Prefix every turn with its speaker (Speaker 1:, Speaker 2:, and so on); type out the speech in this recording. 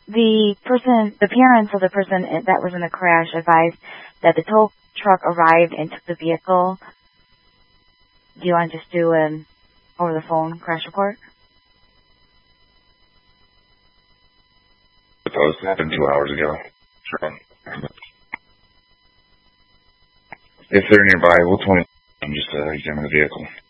Speaker 1: The parents of the person that was in the crash advised that the tow truck arrived and took the vehicle. Do you want to just do an over the phone crash report?
Speaker 2: That was happened 2 hours ago. Sure. If they're nearby, we'll 20 just examine the vehicle.